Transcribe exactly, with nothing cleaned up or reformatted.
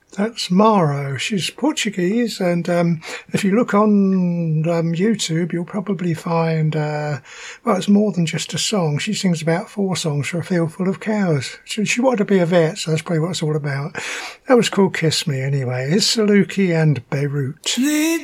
That's Maro. She's Portuguese, and um, if you look on um, YouTube, you'll probably find, uh, well, it's more than just a song. She sings about four songs for a field full of cows. She, she wanted to be a vet, so that's probably what it's all about. That was called Kiss Me, anyway. It's Saluki and Beirut.